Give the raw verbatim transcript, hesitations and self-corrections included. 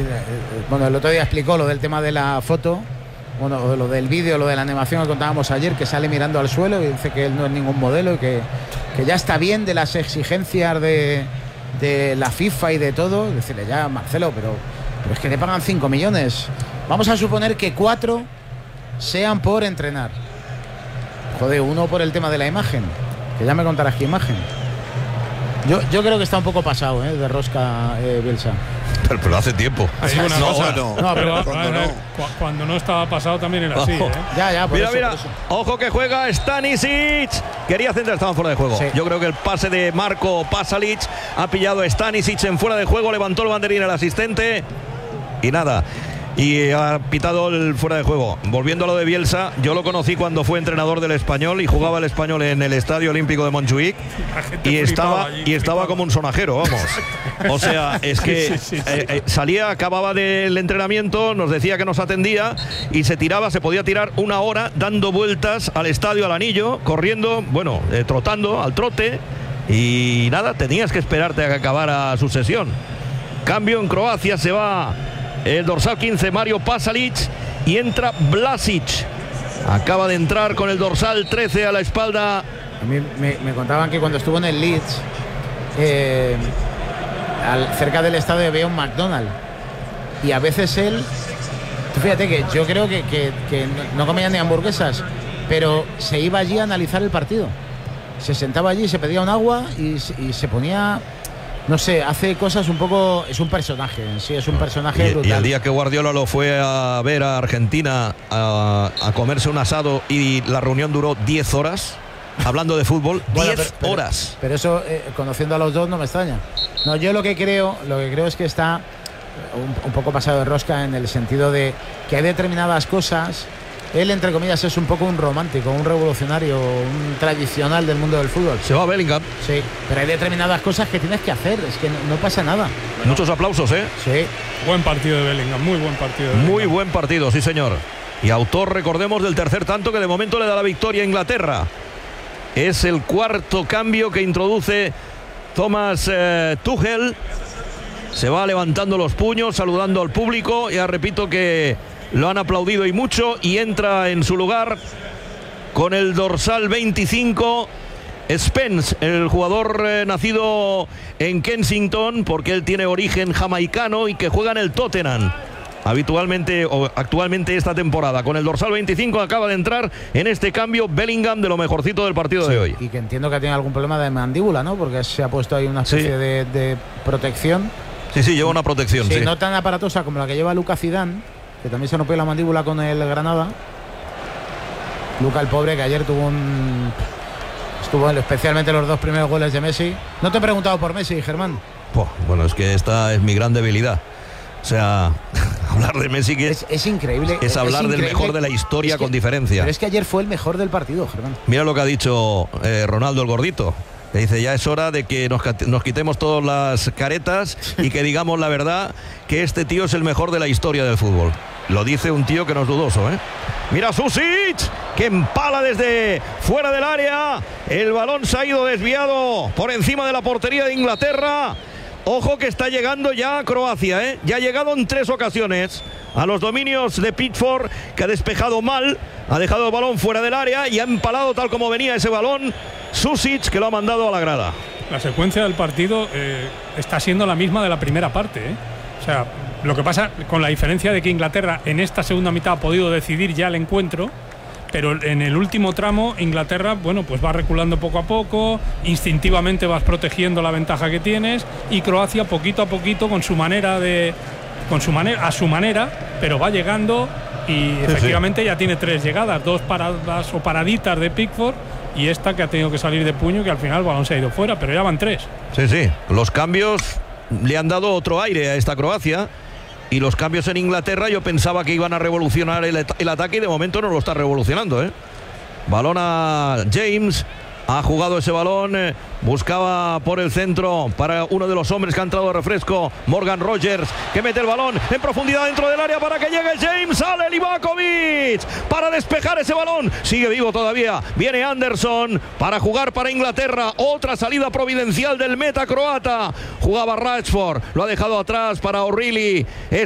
bueno, el otro día explicó lo del tema de la foto, bueno, lo del vídeo, lo de la animación que contábamos ayer, que sale mirando al suelo y dice que él no es ningún modelo y que, que ya está bien de las exigencias de, de la FIFA y de todo. Decirle ya, Marcelo, pero, pero es que le pagan cinco millones. Vamos a suponer que cuatro sean por entrenar. Joder, uno por el tema de la imagen, que ya me contarás qué imagen. Yo, yo creo que está un poco pasado, ¿eh? De rosca, eh, Bielsa. Pero, pero hace tiempo. Una no, cosa, no, no, pero cuando, a ver, no. cuando no estaba pasado también era así, ¿eh? Ya, ya, por mira, eso, mira. por eso. Ojo que juega Stanisic. Quería centrar, estaban fuera de juego. Sí. Yo creo que el pase de Marco Pasalic ha pillado a Stanisic en fuera de juego. Levantó el banderín el asistente. Y nada. Y ha pitado el fuera de juego. Volviendo a lo de Bielsa, yo lo conocí cuando fue entrenador del Español y jugaba el Español en el Estadio Olímpico de Montjuic y estaba, allí, y estaba como un sonajero, vamos. O sea, es que sí, sí, sí, eh, eh, salía, acababa del entrenamiento, nos decía que nos atendía y se tiraba, se podía tirar una hora dando vueltas al estadio, al anillo, corriendo, bueno, eh, trotando, al trote, y nada, tenías que esperarte a que acabara su sesión. Cambio en Croacia, se va el dorsal quince, Mario Pasalic, y entra Vlasic. Acaba de entrar con el dorsal trece a la espalda. A mí me, me contaban que cuando estuvo en el Leeds, eh, al, cerca del estadio había un McDonald's. Y a veces él, tú fíjate que yo creo que, que, que no comía ni hamburguesas, pero se iba allí a analizar el partido. Se sentaba allí, se pedía un agua y, y se ponía... No sé, hace cosas un poco... Es un personaje, sí, es un personaje y, brutal. Y el día que Guardiola lo fue a ver a Argentina a, a comerse un asado y la reunión duró diez horas, hablando de fútbol, bueno, diez pero, pero, horas. Pero eso, eh, conociendo a los dos, no me extraña. No, yo lo que creo, lo que creo es que está un, un poco pasado de rosca en el sentido de que hay determinadas cosas... Él, entre comillas, es un poco un romántico, un revolucionario, un tradicional del mundo del fútbol. Se va a Bellingham. Sí, pero hay determinadas cosas que tienes que hacer, es que no, no pasa nada. Muchos aplausos, ¿eh? Sí. Buen partido de Bellingham, muy buen partido de Muy Bellingham. buen partido, sí señor. Y autor, recordemos, del tercer tanto que de momento le da la victoria a Inglaterra. Es el cuarto cambio que introduce Thomas eh, Tuchel. Se va levantando los puños, saludando al público. Ya repito que lo han aplaudido y mucho. Y entra en su lugar con el dorsal veinticinco Spence, el jugador eh, nacido en Kensington, porque él tiene origen jamaicano y que juega en el Tottenham habitualmente o actualmente esta temporada. Con el dorsal veinticinco acaba de entrar en este cambio Bellingham, de lo mejorcito del partido Sí, de hoy. y que entiendo que tiene algún problema de mandíbula, ¿no? Porque se ha puesto ahí una especie Sí. de, de protección. Sí, sí, lleva una protección. Sí, Sí, no tan aparatosa como la que lleva Luka Zidane, que también se rompió la mandíbula con el Granada. Luka, el pobre, que ayer tuvo un... Estuvo especialmente los dos primeros goles de Messi. No te he preguntado por Messi, Germán. Oh, bueno, es que esta es mi gran debilidad. O sea, hablar de Messi que es, Es, es increíble. es hablar del increíble. mejor de la historia Es que- con diferencia. Pero es que ayer fue el mejor del partido, Germán. Mira lo que ha dicho eh, Ronaldo el gordito. Le dice, ya es hora de que nos, nos quitemos todas las caretas y que digamos la verdad, que este tío es el mejor de la historia del fútbol. Lo dice un tío que no es dudoso, ¿eh? Mira Susic, que empala desde fuera del área. El balón se ha ido desviado por encima de la portería de Inglaterra. Ojo que está llegando ya a Croacia, ¿eh? Ya ha llegado en tres ocasiones a los dominios de Pickford, que ha despejado mal, ha dejado el balón fuera del área y ha empalado tal como venía ese balón Susic, que lo ha mandado a la grada. La secuencia del partido eh, está siendo la misma de la primera parte, ¿eh? O sea, lo que pasa con la diferencia de que Inglaterra en esta segunda mitad ha podido decidir ya el encuentro, pero en el último tramo Inglaterra, bueno, pues va reculando poco a poco, instintivamente vas protegiendo la ventaja que tienes, y Croacia poquito a poquito con su manera de con su manera a su manera, pero va llegando y efectivamente sí, sí. Ya tiene tres llegadas, dos paradas o paraditas de Pickford y esta que ha tenido que salir de puño, que al final el balón se ha ido fuera, pero ya van tres. Sí, sí, los cambios le han dado otro aire a esta Croacia. Y los cambios en Inglaterra, yo pensaba que iban a revolucionar el, el ataque y de momento no lo está revolucionando, ¿eh? Balón a James. Ha jugado ese balón, eh, buscaba por el centro para uno de los hombres que ha entrado de refresco, Morgan Rogers, que mete el balón en profundidad dentro del área para que llegue James. Sale Livakovic para despejar ese balón, sigue vivo todavía, viene Anderson para jugar para Inglaterra. Otra salida providencial del meta croata. Jugaba Rashford, lo ha dejado atrás para O'Reilly.